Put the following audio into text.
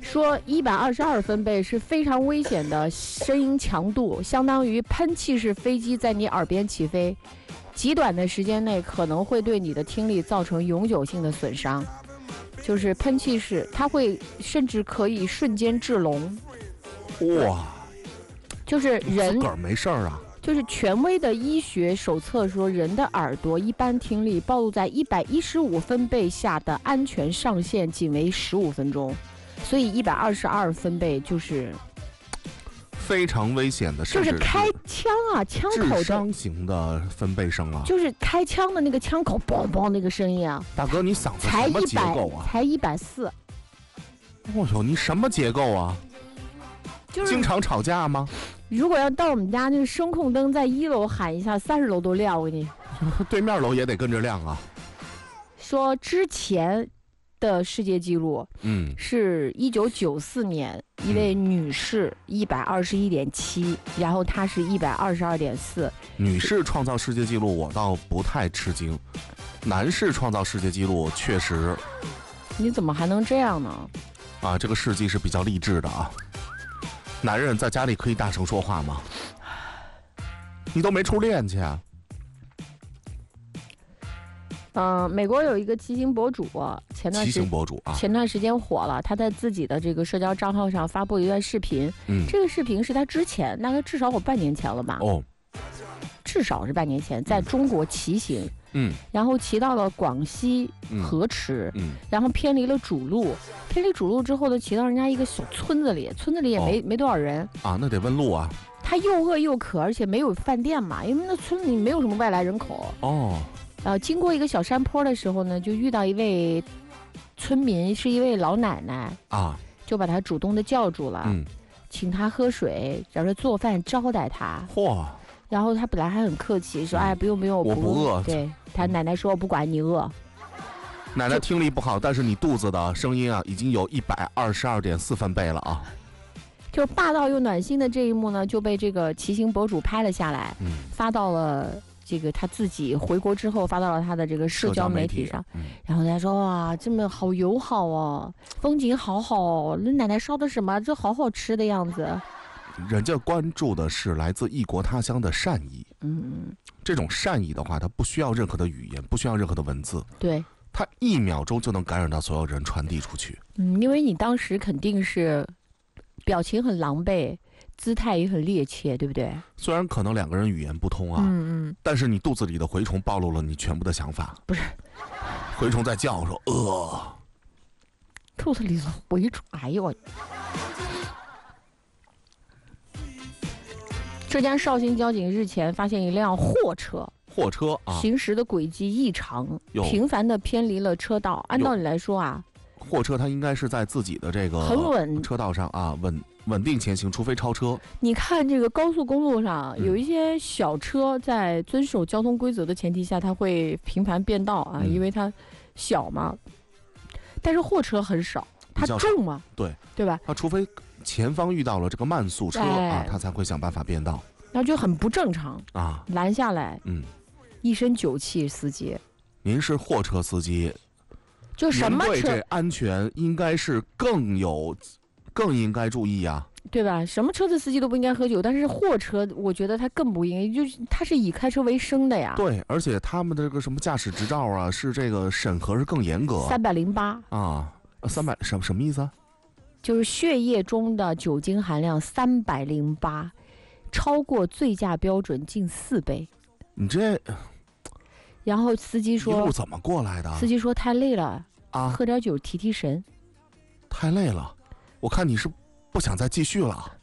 说122分贝是非常危险的声音强度，相当于喷气式飞机在你耳边起飞，极短的时间内可能会对你的听力造成永久性的损伤。就是喷气式，它会甚至可以瞬间致聋。 哇， 就是人自个儿没事儿啊。 就是权威的医学手册说，人的耳朵一般听力暴露在115分贝下的安全上限仅为15分钟，所以122分贝就是非常危险的， 就是开枪啊，枪口致伤型的分贝声啊， 就是开枪的那个枪口嘣嘣那个声音啊。 大哥，你嗓子什么结构啊？ 才140。 哦呦，你什么结构啊？ 就是经常吵架吗？ 如果要到我们家那个声控灯在1楼喊一下，30楼都亮，我给你。 对面楼也得跟着亮啊。 说之前的世界纪录，是1994年一位女士121.7，然后她是122.4。 女士创造世界纪录，我倒不太吃惊。男士创造世界纪录确实。 你怎么还能这样呢？ 啊，这个事迹是比较励志的啊。男人在家里可以大声说话吗？你都没处练去啊。 美国有一个骑行博主，前段时间火了，他在自己的这个社交账号上发布一段视频。这个视频是他之前大概至少有半年前了吧？至少是半年前，在中国骑行。然后骑到了广西河池，然后偏离了主路，偏离主路之后呢，骑到人家一个小村子里，村子里也没多少人啊，那得问路啊。 他又饿又渴，而且没有饭店嘛，因为那村子里没有什么外来人口。经过一个小山坡的时候呢，就遇到一位村民，是一位老奶奶啊，就把他主动的叫住了，请他喝水，然后做饭招待他。然后他本来还很客气，说：“哎，不用，我不饿。”对，他奶奶说：“我不管你饿。” 奶奶听力不好，但是你肚子的声音啊，已经有122.4分贝了啊。 就霸道又暖心的这一幕呢，就被这个骑行博主拍了下来，发到了这个他自己回国之后发到了他的这个社交媒体上。然后他说：“哇，这么好友好哦，风景好好哦，那奶奶烧的什么？这好好吃的样子。” 人家关注的是来自异国他乡的善意。这种善意的话，它不需要任何的语言，不需要任何的文字。 对， 它1秒钟就能感染到所有人，传递出去。 因为你当时肯定是表情很狼狈，姿态也很趔趄，对不对？ 虽然可能2个人语言不通啊，但是你肚子里的蛔虫暴露了你全部的想法。 不是， 蛔虫在叫说肚子里的蛔虫，哎呦我。浙江绍兴交警日前发现一辆货车啊，行驶的轨迹异常，频繁的偏离了车道。按道理来说啊， 货车它应该是在自己的这个很稳车道上啊，稳定前行，除非超车。 你看这个高速公路上有一些小车在遵守交通规则的前提下，它会频繁变道啊，因为它小嘛。但是货车很少，它重嘛，对吧？ 它除非前方遇到了这个慢速车啊，他才会想办法变道， 然后就很不正常啊，拦下来，一身酒气，司机， 您是货车司机， 就什么车对这安全应该是更应该注意啊， 对吧？什么车的司机都不应该喝酒，但是货车我觉得他更不应该，就是他是以开车为生的呀。 对，而且他们的这个什么驾驶执照啊，是这个审核是更严格 ，308 啊，300什么意思啊？ 就是血液中的酒精含量308，超过醉驾标准近4倍。 你这， 然后司机说：“ 一路怎么过来的？” 司机说：“太累了啊， 喝点酒提提神。” 太累了，我看你是不想再继续了。